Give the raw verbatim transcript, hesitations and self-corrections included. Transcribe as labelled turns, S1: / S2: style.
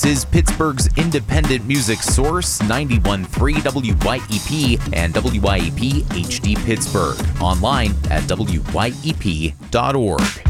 S1: is Pittsburgh's independent music source, ninety-one point three W Y E P and W Y E P H D Pittsburgh. Online at W Y E P dot org.